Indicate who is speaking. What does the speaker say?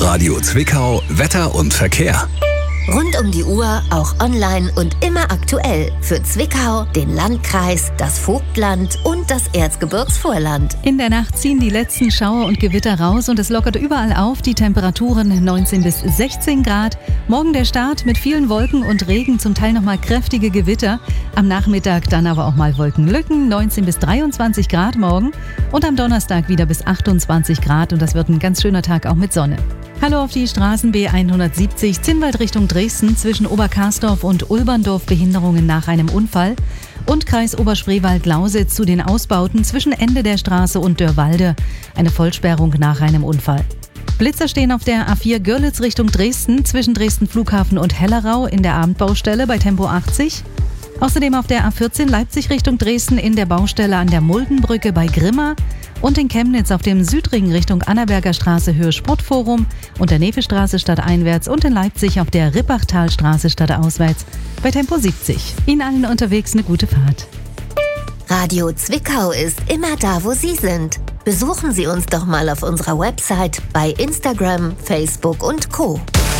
Speaker 1: Radio Zwickau, Wetter und Verkehr.
Speaker 2: Rund um die Uhr, auch online und immer aktuell. Für Zwickau, den Landkreis, das Vogtland und das Erzgebirgsvorland.
Speaker 3: In der Nacht ziehen die letzten Schauer und Gewitter raus und es lockert überall auf. Die Temperaturen 19 bis 16 Grad. Morgen der Start mit vielen Wolken und Regen, zum Teil nochmal kräftige Gewitter. Am Nachmittag dann aber auch mal Wolkenlücken, 19 bis 23 Grad morgen. Und am Donnerstag wieder bis 28 Grad und das wird ein ganz schöner Tag auch mit Sonne. Hallo auf die Straßen B170 Zinnwald Richtung Dresden, zwischen Oberkarsdorf und Ulberndorf Behinderungen nach einem Unfall und Kreis Oberspreewald-Lausitz zu den Ausbauten zwischen Ende der Straße und Dörrwalde, eine Vollsperrung nach einem Unfall. Blitzer stehen auf der A4 Görlitz Richtung Dresden zwischen Dresden Flughafen und Hellerau in der Abendbaustelle bei Tempo 80. Außerdem auf der A14 Leipzig Richtung Dresden in der Baustelle an der Muldenbrücke bei Grimma und in Chemnitz auf dem Südring Richtung Annaberger Straße Höhe Sportforum und der Nevestraße stadteinwärts und in Leipzig auf der Rippachtalstraße stadtauswärts bei Tempo 70. Ihnen allen unterwegs eine gute Fahrt.
Speaker 2: Radio Zwickau ist immer da, wo Sie sind. Besuchen Sie uns doch mal auf unserer Website, bei Instagram, Facebook und Co.